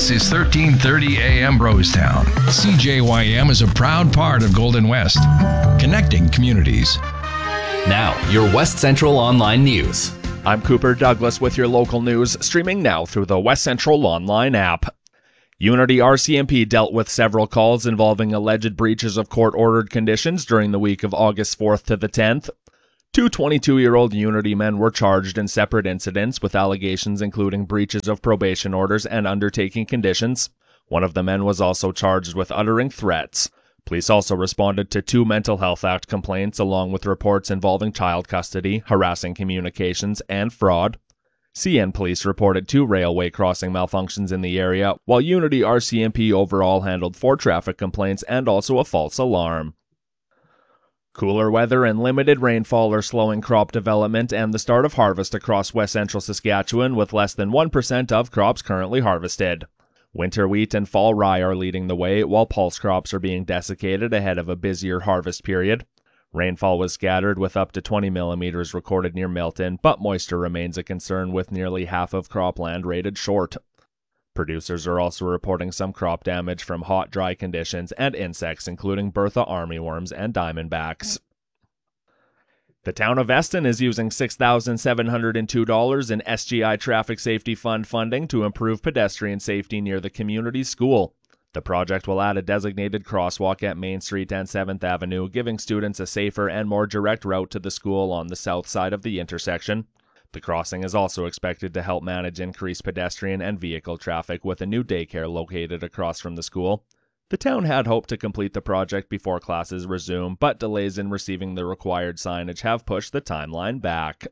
This is 1330 AM Rosetown. CJYM is a proud part of Golden West, connecting communities. Now, your West Central Online News. I'm Cooper Douglas with your local news, streaming now through the West Central Online app. Unity RCMP dealt with several calls involving alleged breaches of court-ordered conditions during the week of August 4th to the 10th. Two 22-year-old Unity men were charged in separate incidents with allegations including breaches of probation orders and undertaking conditions. One of the men was also charged with uttering threats. Police also responded to 2 Mental Health Act complaints along with reports involving child custody, harassing communications, and fraud. CN Police reported 2 railway crossing malfunctions in the area, while Unity RCMP overall handled 4 traffic complaints and also a false alarm. Cooler weather and limited rainfall are slowing crop development and the start of harvest across west central Saskatchewan, with less than 1% of crops currently harvested. Winter wheat and fall rye are leading the way, while pulse crops are being desiccated ahead of a busier harvest period. Rainfall was scattered with up to 20 millimeters recorded near Milton, but moisture remains a concern with nearly half of cropland rated short. Producers are also reporting some crop damage from hot, dry conditions and insects, including Bertha armyworms and diamondbacks. The town of Eston is using $6,702 in SGI Traffic Safety Fund funding to improve pedestrian safety near the community school. The project will add a designated crosswalk at Main Street and 7th Avenue, giving students a safer and more direct route to the school on the south side of the intersection. The crossing is also expected to help manage increased pedestrian and vehicle traffic with a new daycare located across from the school. The town had hoped to complete the project before classes resume, but delays in receiving the required signage have pushed the timeline back.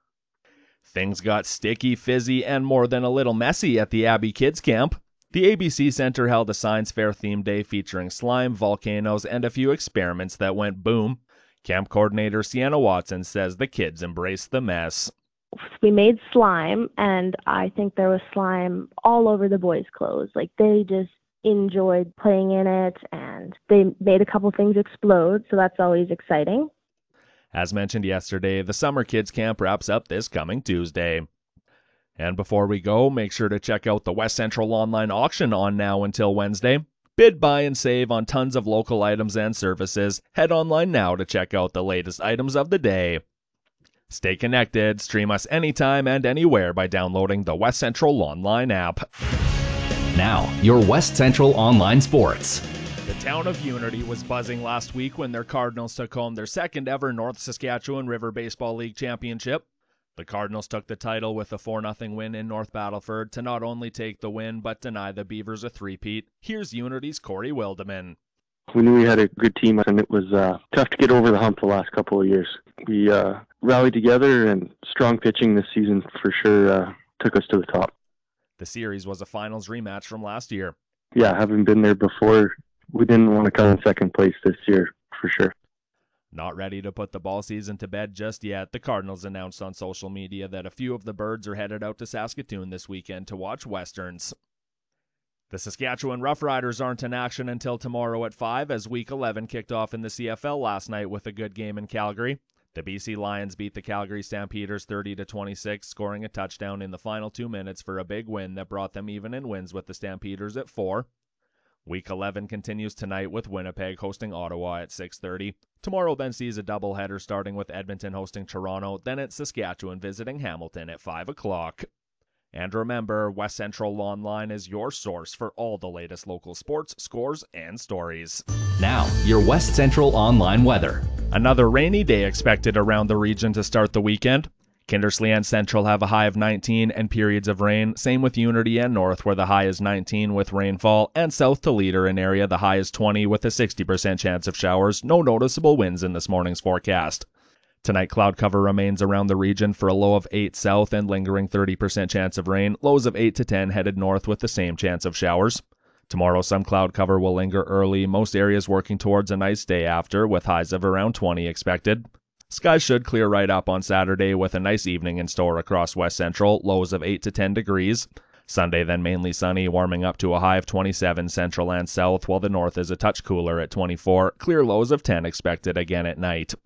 Things got sticky, fizzy, and more than a little messy at the Abbey Kids Camp. The ABC Center held a science fair theme day featuring slime, volcanoes, and a few experiments that went boom. Camp coordinator Sienna Watson says the kids embraced the mess. We made slime, and I think there was slime all over the boys' clothes. Like, they just enjoyed playing in it, and they made a couple things explode, so that's always exciting. As mentioned yesterday, the Summer Kids Camp wraps up this coming Tuesday. And before we go, make sure to check out the West Central Online Auction on now until Wednesday. Bid, buy, and save on tons of local items and services. Head online now to check out the latest items of the day. Stay connected. Stream us anytime and anywhere by downloading the West Central Online app. Now, your West Central Online Sports. The town of Unity was buzzing last week when their Cardinals took home their second ever North Saskatchewan River Baseball League championship. The Cardinals took the title with a 4-0 win in North Battleford to not only take the win but deny the Beavers a three-peat. Here's Unity's Corey Wildeman. We knew we had a good team, and it was tough to get over the hump the last couple of years. We rallied together, and strong pitching this season for sure took us to the top. The series was a finals rematch from last year. Yeah, having been there before, we didn't want to come in second place this year, for sure. Not ready to put the ball season to bed just yet, the Cardinals announced on social media that a few of the Birds are headed out to Saskatoon this weekend to watch Westerns. The Saskatchewan Roughriders aren't in action until tomorrow at 5 as Week 11 kicked off in the CFL last night with a good game in Calgary. The BC Lions beat the Calgary Stampeders 30-26, scoring a touchdown in the final 2 minutes for a big win that brought them even in wins with the Stampeders at 4. Week 11 continues tonight with Winnipeg hosting Ottawa at 6:30. Tomorrow then sees a doubleheader starting with Edmonton hosting Toronto, then it's Saskatchewan visiting Hamilton at 5 o'clock. And remember, West Central Online is your source for all the latest local sports, scores, and stories. Now, your West Central Online weather. Another rainy day expected around the region to start the weekend. Kindersley and Central have a high of 19 and periods of rain. Same with Unity and North, where the high is 19 with rainfall. And south to Leader, an area the high is 20 with a 60% chance of showers. No noticeable winds in this morning's forecast. Tonight, cloud cover remains around the region for a low of 8 south and lingering 30% chance of rain. Lows of 8 to 10 headed north with the same chance of showers. Tomorrow, some cloud cover will linger early. Most areas working towards a nice day after, with highs of around 20 expected. Skies should clear right up on Saturday with a nice evening in store across West Central. Lows of 8 to 10 degrees. Sunday then mainly sunny, warming up to a high of 27 central and south, while the north is a touch cooler at 24. Clear lows of 10 expected again at night.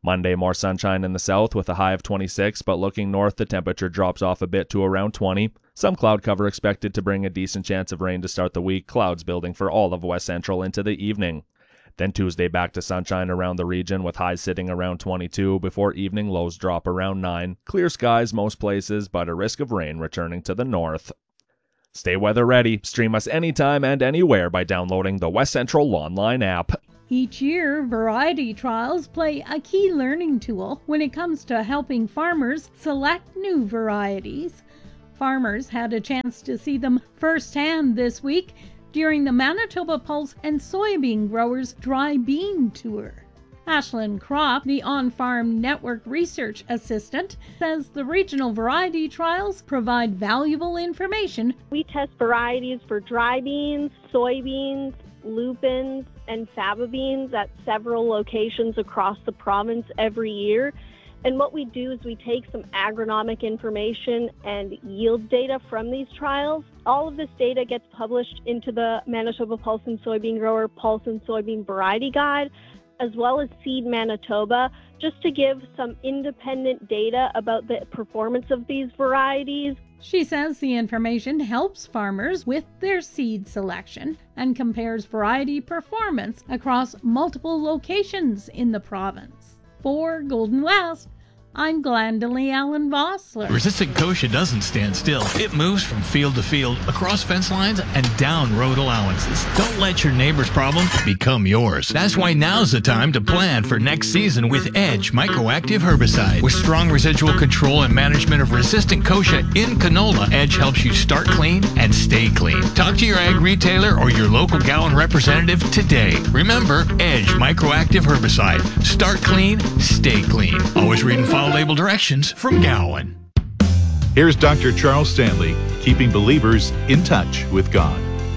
Monday, more sunshine in the south with a high of 26, but looking north, the temperature drops off a bit to around 20. Some cloud cover expected to bring a decent chance of rain to start the week, clouds building for all of West Central into the evening. Then Tuesday back to sunshine around the region with highs sitting around 22 before evening lows drop around 9. Clear skies most places, but a risk of rain returning to the north. Stay weather ready. Stream us anytime and anywhere by downloading the West Central Lawn Line app. Each year, variety trials play a key learning tool when it comes to helping farmers select new varieties. Farmers had a chance to see them firsthand this week during the Manitoba Pulse and Soybean Growers Dry Bean Tour. Ashlyn Kropp, the On-Farm Network Research Assistant, says the regional variety trials provide valuable information. We test varieties for dry beans, soybeans, lupins, and faba beans at several locations across the province every year. And what we do is we take some agronomic information and yield data from these trials. All of this data gets published into the Manitoba Pulse and Soybean Grower Pulse and Soybean Variety Guide, as well as Seed Manitoba, just to give some independent data about the performance of these varieties. She says the information helps farmers with their seed selection and compares variety performance across multiple locations in the province. For Golden West, I'm Glendalee Allen Vossler. Resistant kochia doesn't stand still. It moves from field to field, across fence lines, and down road allowances. Don't let your neighbor's problem become yours. That's why now's the time to plan for next season with Edge Microactive Herbicide. With strong residual control and management of resistant kochia in canola, Edge helps you start clean and stay clean. Talk to your ag retailer or your local Gowan representative today. Remember, Edge Microactive Herbicide. Start clean, stay clean. Always read and follow label directions from Gowan. Here's Dr. Charles Stanley, keeping believers in touch with God.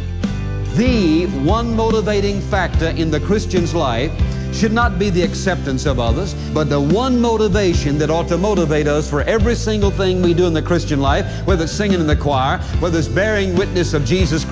The one motivating factor in the Christian's life should not be the acceptance of others, but the one motivation that ought to motivate us for every single thing we do in the Christian life, whether it's singing in the choir, whether it's bearing witness of Jesus Christ,